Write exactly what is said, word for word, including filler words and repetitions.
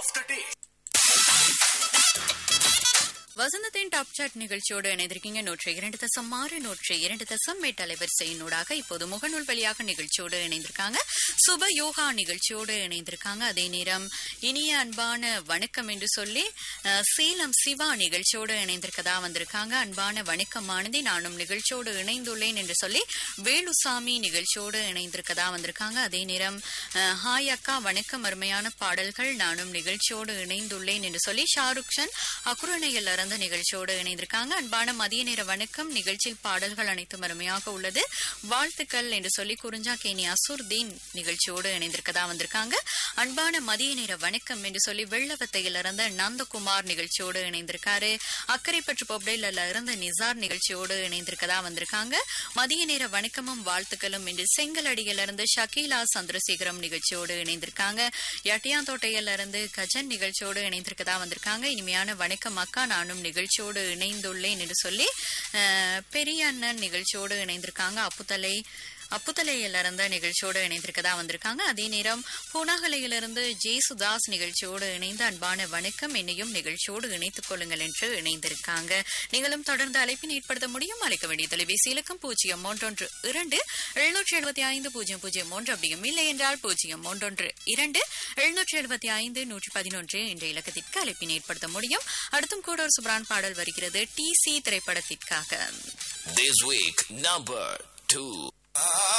of the day. வசந்தத்தின் top chat நிகழ்ச்சியோடு இணைந்திருக்கீங்க. நூற்றி இரண்டு தசம் ஆறு நூற்றி இரண்டு தசம் எட்டு அலைவரிசையினூடாக இப்போது முகநூல் வழியாக நிகழ்ச்சியோடு இணைந்திருக்காங்க. சுப யோகா நிகழ்ச்சியோடு இணைந்திருக்காங்க. அதே நேரம் இனிய அன்பான வணக்கம் என்று சொல்லி சேலம் சிவா நிகழ்ச்சியோடு இணைந்திருக்கதா வந்திருக்காங்க. அன்பான வணக்கம் ஆனந்தி, நானும் நிகழ்ச்சியோடு இணைந்துள்ளேன் என்று சொல்லி வேலுசாமி நிகழ்ச்சியோடு இணைந்திருக்கதா வந்திருக்காங்க. அதே நேரம் ஹாய் அக்கா வணக்கம், அருமையான பாடல்கள், நானும் நிகழ்ச்சியோடு இணைந்துள்ளேன் என்று சொல்லி ஷாருக் கான் அக்குரணையில் நிகழ்ச்சியோடு இணைந்திருக்காங்க. அன்பான மதிய நேர வணக்கம், நிகழ்ச்சியில் பாடல்கள் அனைத்தும் அருமையாக உள்ளது, வாழ்த்துக்கள் என்று சொல்லி குறிஞ்சா கேனி அசுர்தீன் நிகழ்ச்சியோடு இணைந்திருக்கதா வந்திருக்காங்க. அன்பான மதிய நேர வணக்கம் என்று சொல்லி வெள்ளவத்தையில் இருந்த நந்தகுமார் நிகழ்ச்சியோடு இணைந்திருக்காரு. அக்கரைப்பற்று பொப்டைல இருந்த நிசார் நிகழ்ச்சியோடு இணைந்திருக்கதா வந்திருக்காங்க. மதிய நேர வணக்கமும் வாழ்த்துக்களும் என்று செங்கலடியில இருந்து ஷக்கீலா சந்திரசேகரம் நிகழ்ச்சியோடு இணைந்திருக்காங்க. எட்டியாந்தோட்டையில இருந்து கஜன் நிகழ்ச்சியோடு இணைந்திருக்கதா வந்திருக்காங்க. இனிமையான வணக்கம் அக்கா, நானும் நிகழ்ச்சியோடு இணைந்துள்ளேன் என்று சொல்லி பெரிய அண்ணன் நிகழ்ச்சியோடு இணைந்திருக்காங்க. அப்புத்தலை அப்புத்தலையில இருந்த நிகழ்ச்சியோடு இணைந்திருக்கதா வந்திருக்காங்க. அதே நேரம் பூனாகலையிலிருந்து ஜேசுதாஸ் நிகழ்ச்சியோடு இணைந்து அன்பான வணக்கம், என்னையும் நிகழ்ச்சியோடு இணைத்துக் கொள்ளுங்கள் என்று இணைந்திருக்காங்க. நீங்களும் தொடர்ந்து அழைப்பினை ஏற்படுத்த முடியும். அழைக்க வேண்டிய தொலைபேசி இலக்கம் பூஜ்ஜியம் மூன்றொன்று இரண்டு எழுநூற்றி எழுபத்தி ஐந்து பூஜ்ஜியம் பூஜ்ஜியம் மூன்று, அப்படியும் இல்லை என்றால் பூஜ்ஜியம் மூன்றொன்று இரண்டு எழுநூற்றி எழுபத்தி ஐந்து நூற்றி பதினொன்று என்ற இலக்கத்திற்கு அழைப்பினை ஏற்படுத்த முடியும். அடுத்தும் கூட ஒரு சுப்ரான் பாடல் வருகிறது டி சி திரைப்படத்திற்காக. This week number two.